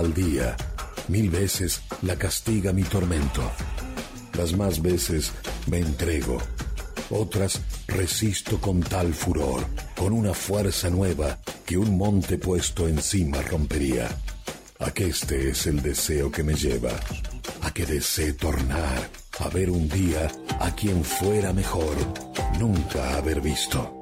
al día, 1000 veces la castiga mi tormento. Las más veces me entrego, otras resisto con tal furor, con una fuerza nueva que un monte puesto encima rompería. Aqueste es el deseo que me lleva, a que desee tornar, a ver un día a quien fuera mejor nunca haber visto.